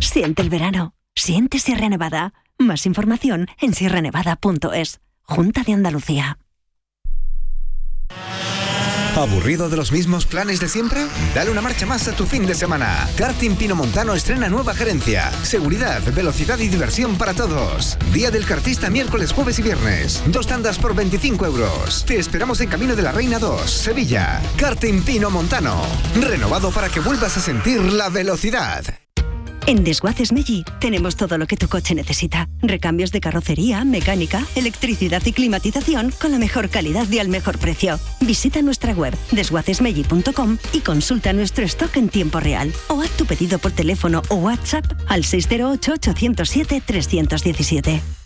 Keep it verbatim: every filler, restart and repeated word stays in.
Siente el verano. Siente Sierra Nevada. Más información en sierra nevada punto es. Junta de Andalucía. ¿Aburrido de los mismos planes de siempre? Dale una marcha más a tu fin de semana. Karting Pinomontano estrena nueva gerencia. Seguridad, velocidad y diversión para todos. Día del kartista miércoles, jueves y viernes. Dos tandas por veinticinco euros. Te esperamos en Camino de la Reina dos, Sevilla. Karting Pinomontano. Renovado para que vuelvas a sentir la velocidad. En Desguaces Meggi tenemos todo lo que tu coche necesita. Recambios de carrocería, mecánica, electricidad y climatización con la mejor calidad y al mejor precio. Visita nuestra web desguaces meggi punto com y consulta nuestro stock en tiempo real. O haz tu pedido por teléfono o WhatsApp al seis cero ocho, ocho cero siete, tres uno siete.